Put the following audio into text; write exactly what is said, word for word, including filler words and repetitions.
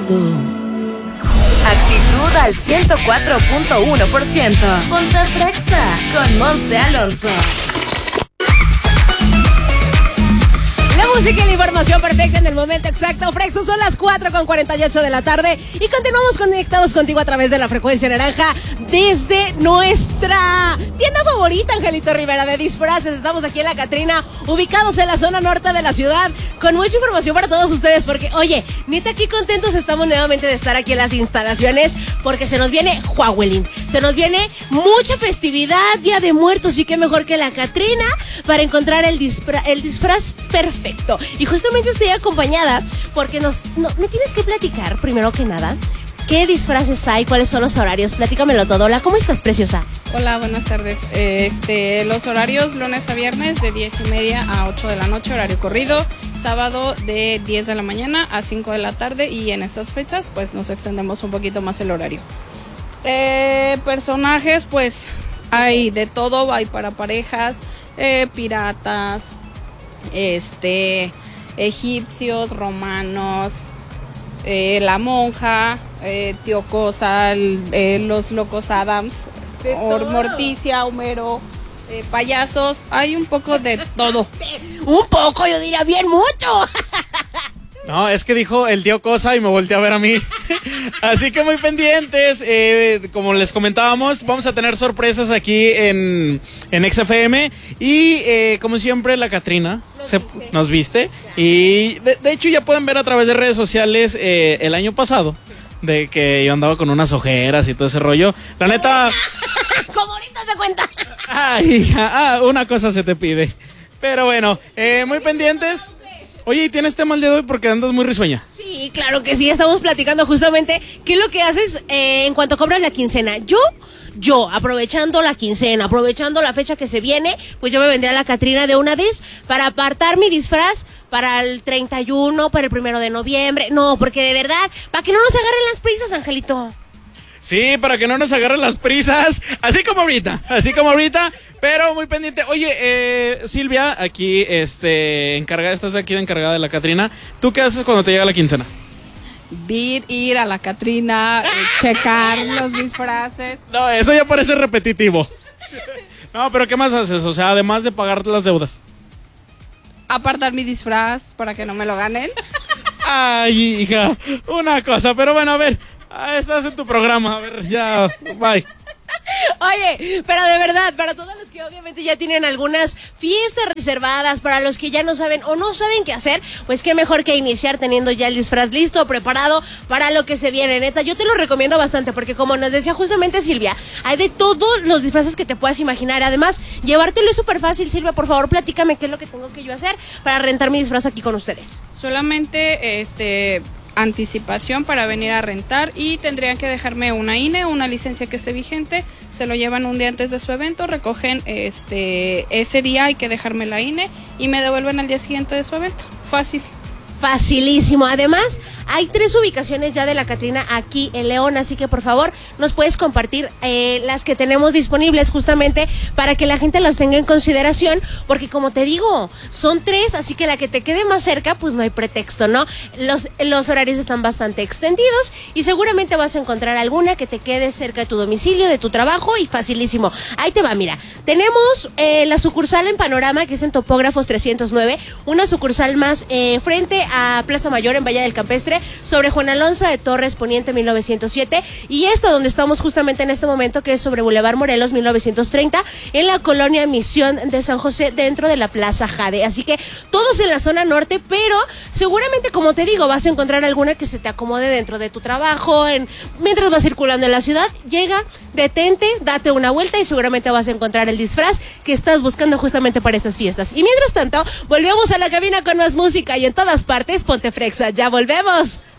Actitud al ciento cuatro punto uno por ciento. Ponte Frexa con Monse Alonso. La música y la información perfecta en el momento exacto. Frexa, son las cuatro con cuarenta y ocho de la tarde y continuamos conectados contigo a través de la frecuencia naranja desde nuestra tienda favorita, Angelito Rivera, de disfraces. Estamos aquí en La Catrina, ubicados en la zona norte de la ciudad, con mucha información para todos ustedes, porque, oye, neta, aquí contentos estamos nuevamente de estar aquí en las instalaciones, porque se nos viene Huawei, se nos viene mucha festividad, Día de Muertos, y qué mejor que La Catrina para encontrar el, disfra- el disfraz perfecto. Y justamente estoy acompañada porque nos, no, me tienes que platicar, primero que nada, qué disfraces hay, cuáles son los horarios. Platícamelo todo. Hola, ¿cómo estás, preciosa? Hola, buenas tardes. Este, los horarios lunes a viernes de diez y media a ocho de la noche, horario corrido. Sábado de diez de la mañana a cinco de la tarde, y en estas fechas pues nos extendemos un poquito más el horario. Eh, personajes, pues hay de todo, hay para parejas, eh, piratas, este, egipcios, romanos, eh, la monja, eh, Tío Cosa, el, eh, los locos Adams, Or, Morticia, Homero, eh, payasos, hay un poco de todo. Un poco, yo diría bien mucho. No, es que dijo el Tío Cosa y me volteó a ver a mí. Así que muy pendientes. Eh, como les comentábamos, vamos a tener sorpresas aquí en, en X F M. Y eh, como siempre, la Catrina nos, se, viste. nos viste. Y de, de hecho ya pueden ver a través de redes sociales eh, el año pasado. De que yo andaba con unas ojeras y todo ese rollo. La neta... Como ahorita se cuenta. Ay, hija, ah, una cosa se te pide. Pero bueno, eh, muy pendientes. Oye, ¿y tienes tema el día de hoy porque andas muy risueña? Sí, claro que sí, estamos platicando justamente qué es lo que haces eh, en cuanto cobras la quincena. Yo, yo, aprovechando la quincena, aprovechando la fecha que se viene, pues yo me vendré a La Catrina de una vez para apartar mi disfraz para el treinta y uno, para el primero de noviembre. No, porque de verdad, para que no nos agarren las prisas, Angelito. Sí, para que no nos agarren las prisas, así como ahorita, así como ahorita, pero muy pendiente. Oye, eh, Silvia, aquí, este, encargada, estás aquí de encargada de La Catrina. ¿Tú qué haces cuando te llega la quincena? Ir, ir a La Catrina, eh, checar los disfraces. No, eso ya parece repetitivo. No, pero ¿qué más haces? O sea, además de pagar las deudas. Apartar mi disfraz para que no me lo ganen. Ay, hija, una cosa, pero bueno, a ver. Ah, estás en tu programa, a ver, ya, bye. Oye, pero de verdad, para todos los que obviamente ya tienen algunas fiestas reservadas, para los que ya no saben o no saben qué hacer, pues qué mejor que iniciar teniendo ya el disfraz listo, preparado para lo que se viene, neta. Yo te lo recomiendo bastante porque, como nos decía justamente Silvia, hay de todos los disfraces que te puedas imaginar. Además, llevártelo es súper fácil. Silvia, por favor, platícame qué es lo que tengo que yo hacer para rentar mi disfraz aquí con ustedes. Solamente, este... anticipación para venir a rentar, y tendrían que dejarme una I N E, una licencia que esté vigente. Se lo llevan un día antes de su evento, recogen este ese día, hay que dejarme la I N E y me devuelven al día siguiente de su evento. Fácil. Facilísimo. Además, hay tres ubicaciones ya de La Catrina aquí en León, así que por favor nos puedes compartir eh, las que tenemos disponibles justamente para que la gente las tenga en consideración, porque como te digo, son tres, así que la que te quede más cerca, pues no hay pretexto, ¿no? Los, los horarios están bastante extendidos y seguramente vas a encontrar alguna que te quede cerca de tu domicilio, de tu trabajo, y facilísimo. Ahí te va, mira, tenemos eh, la sucursal en Panorama, que es en Topógrafos trescientos nueve, una sucursal más eh, frente a Plaza Mayor en Valle del Campestre, sobre Juan Alonso de Torres Poniente mil novecientos siete, y esta donde estamos justamente en este momento, que es sobre Boulevard Morelos mil novecientos treinta, en la colonia Misión de San José, dentro de la Plaza Jade. Así que todos en la zona norte, pero seguramente, como te digo, vas a encontrar alguna que se te acomode dentro de tu trabajo, en, mientras vas circulando en la ciudad. Llega, detente, date una vuelta y seguramente vas a encontrar el disfraz que estás buscando justamente para estas fiestas. Y mientras tanto, volvemos a la cabina con más música, y en todas partes, ponte Frexa. Ya volvemos.